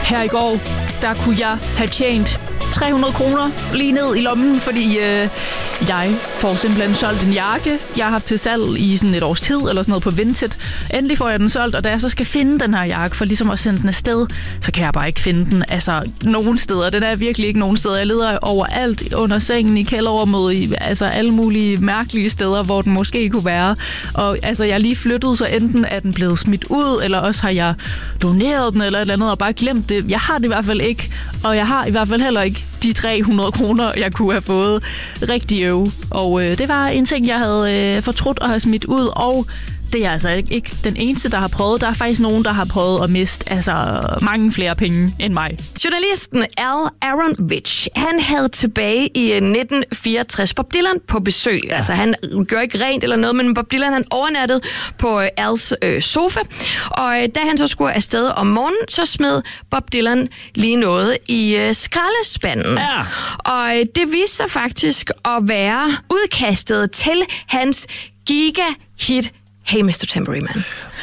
her i går, der kunne jeg have tjent 300 kroner lige ned i lommen, fordi jeg får simpelthen solgt en jakke, jeg har haft til salg i sådan et års tid, eller sådan noget på Vinted. Endelig får jeg den solgt, og da jeg så skal finde den her jakke, for ligesom at sende den afsted, så kan jeg bare ikke finde den. Altså, nogen steder. Den er virkelig ikke nogen steder. Jeg leder overalt, under sengen, i kælderrummet, altså alle mulige mærkelige steder, hvor den måske kunne være. Og altså, jeg er lige flyttet, så enten er den blevet smidt ud, eller også har jeg doneret den, eller et eller andet, og bare glemt det. Jeg har det i hvert fald ikke, og jeg har i hvert fald heller ikke de 300 kroner, jeg kunne have fået rigtig øv. Og det var en ting, jeg havde fortrudt at have smidt ud, og det er altså ikke den eneste, der har prøvet. Der er faktisk nogen, der har prøvet at miste mange flere penge end mig. Journalisten Al Aronovich, han havde tilbage i 1964 Bob Dylan på besøg. Ja. Altså, han gjorde ikke rent eller noget, men Bob Dylan, han overnattede på Als sofa. Og da han så skulle afsted om morgenen, så smed Bob Dylan lige noget i skraldespanden. Ja. Og det viste sig faktisk at være udkastet til hans giga-hit Hey Mr. Tambourine Man.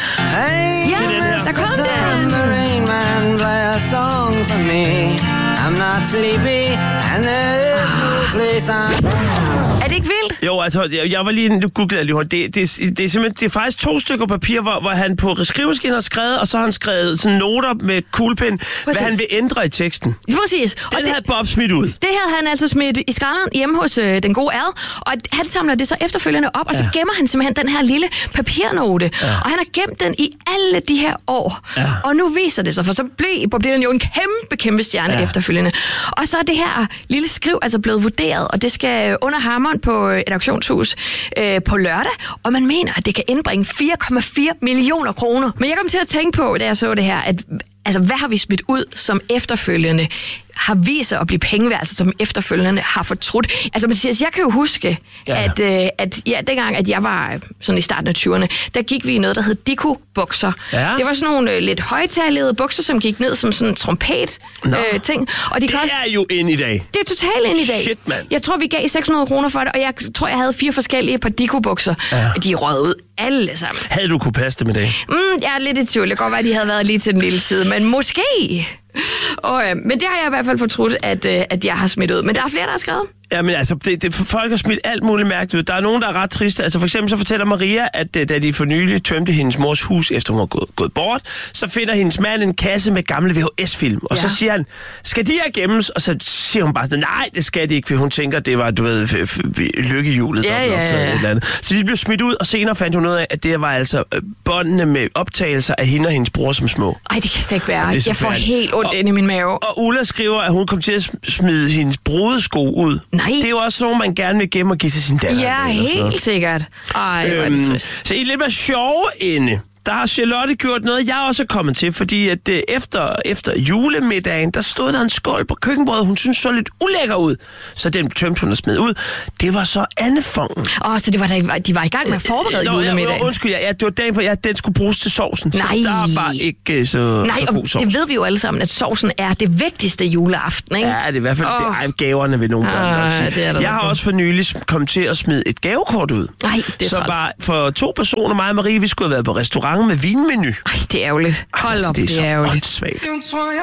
Hey, ja, der kom den. Tambourine Man, play a song for me. I'm not sleepy, and there's no place on... Er det ikke vildt? Jo, altså, jeg var lige... Nu googlede jeg lige hurtigt. Det er simpelthen... Det er faktisk 2 stykker papir, hvor han på skrivemaskinen har skrevet, og så har han skrevet sådan noter med kuglepen, hvad han vil ændre i teksten. Præcis. Den havde Bob smidt ud. Det havde han altså smidt i skralderen hjemme hos den gode Al, og han samler det så efterfølgende op, og så gemmer han simpelthen den her lille papirnote. Ja. Og han har gemt den i alle de her år. Ja. Og nu viser det sig, for så blev Bob Dylan jo en kæmpe stjerne efterfølgende. Og så er det her lille skriv altså blevet vurderet, og det skal under hammeren på et auktionshus på lørdag, og man mener, at det kan indbringe 4,4 millioner kroner. Men jeg kom til at tænke på, da jeg så det her, at altså, hvad har vi smidt ud, som efterfølgende har vist sig at blive penge værd, altså som efterfølgende har fortrudt. Altså Mathias, jeg kan jo huske, at dengang, at jeg var sådan i starten af 20'erne, der gik vi i noget, der hed Dico-bukser. Ja. Det var sådan nogle lidt højtalede bukser, som gik ned som sådan en trompet-ting. Og det er jo ind i dag. Det er totalt ind i dag. Shit, mand. Jeg tror, vi gav 600 kroner for det, og jeg tror, jeg havde 4 forskellige par Dico-bukser. Ja. De rød ud alle sammen. Havde du kunne passe det med det? Jeg er lidt i tvivl. Det kan godt være, at de havde været lige til den lille side, men måske... men det har jeg i hvert fald fortrudt, at jeg har smidt ud. Men der er flere, der har skrevet. Ja, men altså, folk har smidt alt muligt mærkeligt ud. Der er nogen, der er ret triste. Altså for eksempel så fortæller Maria, at da de for nylig tømte hendes mors hus, efter hun var gået bort, så finder hendes mand en kasse med gamle VHS-film. Og så siger han, skal de her gemmes? Og så siger hun bare, nej, det skal de ikke, for hun tænker, det var, du ved, lykkehjulet, der blev optaget et eller andet. Så de blev smidt ud, og senere fandt hun ud af, at det var altså båndene med optagelser af hende og hendes bror som små. Ej, det kan slet ikke være. Jeg får helt ondt ind i min mave. Og Ulla skriver, at hun kom til at smide hendes brudesko ud. Nej. Det er jo også nogen, man gerne vil gemme og give til sin datter. Ja, helt sikkert. Ej, hvor er det trist. Så i lidt mere sjove ende, der har Charlotte gjort noget, jeg også er kommet til, fordi at efter julemiddagen, der stod der en skål på køkkenbordet, hun synes så lidt ulækker ud. Så den tømte hun og smed ud. Det var så andefongen. Så det var de var i gang med at forberede julemiddagen. Undskyld, det var dagen på, den skulle bruges til sovsen. Nej. Så der var ikke så god sovs. Det ved vi jo alle sammen, at sovsen er det vigtigste juleaften, ikke? Ja, det er i hvert fald det er gaverne ved nogle børn. Jeg har også for nylig kommet til at smide et gavekort ud. Nej, det er så var for 2 personer, mig og Marie, vi skulle have været på restaurant med vinmenu. Ej, det er ærgerligt. Hold op, det er så ærgerligt. åndssvagt.